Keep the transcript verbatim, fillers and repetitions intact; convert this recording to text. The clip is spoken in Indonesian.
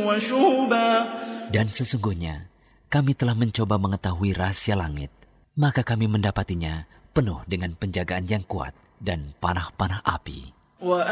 وشهبا. Dan sesungguhnya kami telah mencoba mengetahui rahasia langit, maka kami mendapatinya penuh dengan penjagaan yang kuat dan panah-panah api.